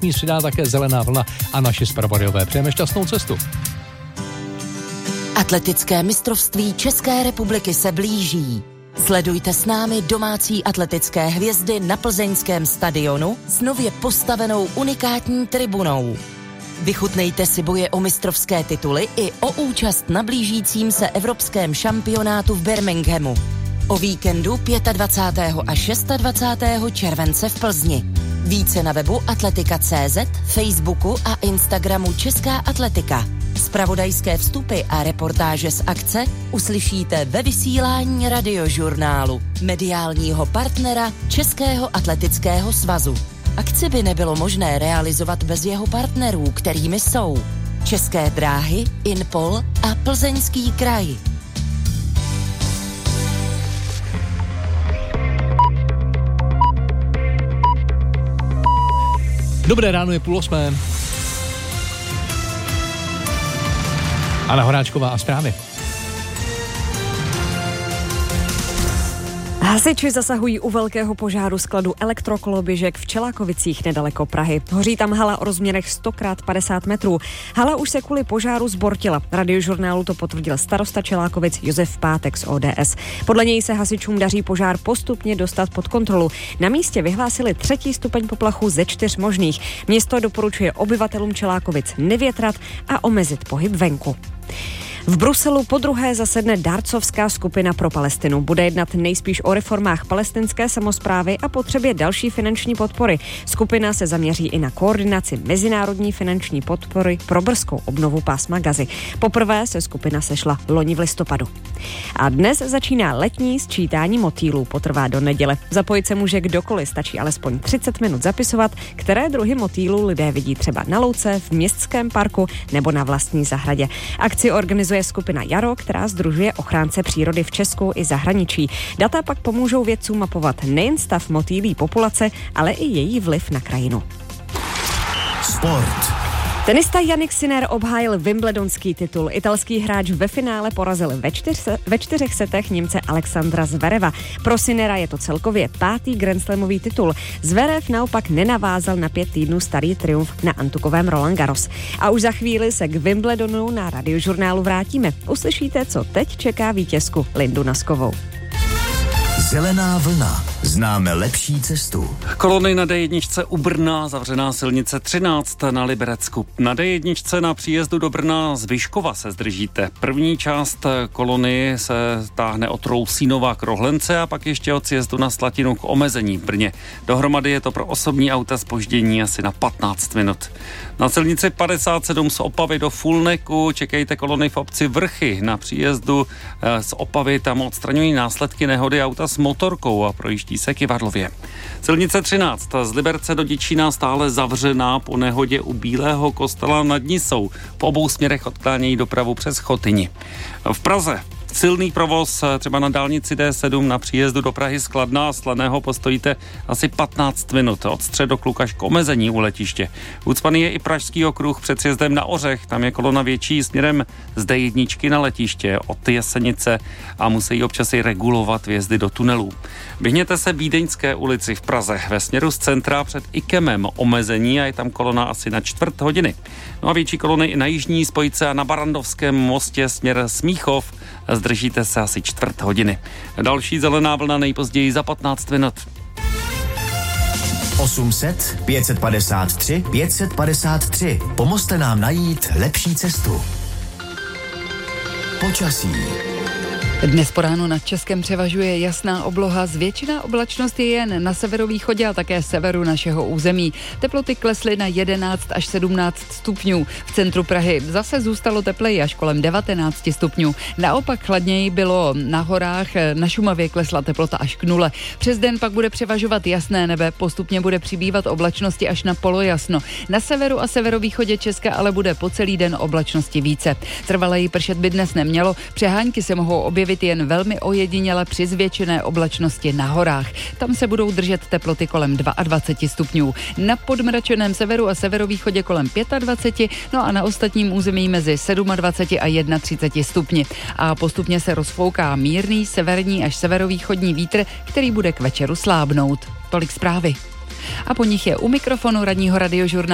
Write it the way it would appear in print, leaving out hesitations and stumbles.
míst přidá také Zelená vlna a naši zpravodajové. Přejeme šťastnou cestu. Atletické mistrovství České republiky se blíží. Sledujte s námi domácí atletické hvězdy na plzeňském stadionu s nově postavenou unikátní tribunou. Vychutnejte si boje o mistrovské tituly i o účast na blížícím se evropském šampionátu v Birminghamu. O víkendu 25. a 26. července v Plzni. Více na webu atletika.cz, Facebooku a Instagramu Česká atletika. Zpravodajské vstupy a reportáže z akce uslyšíte ve vysílání Radiožurnálu, mediálního partnera Českého atletického svazu. Akci by nebylo možné realizovat bez jeho partnerů, kterými jsou České dráhy, Inpol a Plzeňský kraj. Dobré ráno, je 7:30. Anna Horáčková a zprávy. Hasiči zasahují u velkého požáru skladu elektrokoloběžek v Čelákovicích nedaleko Prahy. Hoří tam hala o rozměrech 100x50 metrů. Hala už se kvůli požáru zbortila. Radiožurnálu to potvrdil starosta Čelákovic Josef Pátek z ODS. Podle něj se hasičům daří požár postupně dostat pod kontrolu. Na místě vyhlásili 3. stupeň poplachu ze 4 možných. Město doporučuje obyvatelům Čelákovic nevětrat a omezit pohyb venku. V Bruselu podruhé zasedne dárcovská skupina pro Palestinu. Bude jednat nejspíš o reformách palestinské samosprávy a potřebě další finanční podpory. Skupina se zaměří i na koordinaci mezinárodní finanční podpory pro brzkou obnovu pásma Gazy. Poprvé se skupina sešla loni v listopadu. A dnes začíná letní sčítání motýlů, potrvá do neděle. Zapojit se může kdokoliv, stačí alespoň 30 minut zapisovat, které druhy motýlů lidé vidí třeba na louce, v městském parku nebo na vlastní zahradě. Akci organizuje skupina Jaro, která sdružuje ochránce přírody v Česku i zahraničí. Data pak pomůžou vědcům mapovat nejen stav motýlí populace, ale i její vliv na krajinu. Sport. Tenista Jannik Sinner obhájil wimbledonský titul. Italský hráč ve finále porazil ve 4 setech Němce Alexandra Zvereva. Pro Sinnera je to celkově 5. grandslamový titul. Zverev naopak nenavázal na 5 týdnů starý triumf na antukovém Roland Garros. A už za chvíli se k Wimbledonu na Radiožurnálu vrátíme. Uslyšíte, co teď čeká vítězku Lindu Naskovou. Zelená vlna. Známe lepší cestu. Kolony na D1 u Brna, zavřená silnice 13 na Liberecku. Na D1 na příjezdu do Brna z Vyškova se zdržíte. První část kolony se táhne od Rousínova k Rohlence a pak ještě od sjezdu na Slatinu k omezení v Brně. Dohromady je to pro osobní auta zpoždění asi na 15 minut. Na silnici 57 z Opavy do Fulneku čekejte kolony v obci Vrchy. Na příjezdu z Opavy tam odstraňují následky nehody auta s motorkou a projíždí se Kyvadlově. Silnice 13 z Liberce do Děčína stále zavřená po nehodě u Bílého kostela nad Nisou. Po obou směrech odklánějí dopravu přes Chotyni. V Praze silný provoz třeba na dálnici D7 na příjezdu do Prahy z Kladna a Slaného postojíte asi 15 minut od Středokluku až k omezení u letiště. Ucpaný je i Pražský okruh před sjezdem na Ořech, tam je kolona větší směrem z D1 na letiště od Jesenice a musí občas i regulovat vjezdy do tunelů. Vyhněte se Vídeňské ulici v Praze ve směru z centra před Ikemem omezení a je tam kolona asi na 1/4 hodiny. No a větší kolony i na jižní spojce a na Barandovském mostě směr Smíchov. Zdržíte se asi 1/4 hodiny. Další zelená vlna nejpozději za 15 minut. 800 553 553. Pomozte nám najít lepší cestu. Počasí. Dnes po ránu nad Českem převažuje jasná obloha, zvětšená oblačnost je jen na severovýchodě a také severu našeho území. Teploty klesly na 11 až 17 stupňů. V centru Prahy zase zůstalo tepleji až kolem 19 stupňů. Naopak chladněji bylo na horách, na Šumavě klesla teplota až k 0. Přes den pak bude převažovat jasné nebe, postupně bude přibývat oblačnosti až na polojasno. Na severu a severovýchodě Česka ale bude po celý den oblačnosti více. Trvaleji pršet by dnes nemělo, přehánky se mohou objevit jen velmi ojediněle při zvětšené oblačnosti na horách. Tam se budou držet teploty kolem 22 stupňů. Na podmračeném severu a severovýchodě kolem 25, no a na ostatním území mezi 27 a 31 stupni. A postupně se rozfouká mírný severní až severovýchodní vítr, který bude k večeru slábnout. Tolik zprávy. A po nich je u mikrofonu ranního Radiožurnálu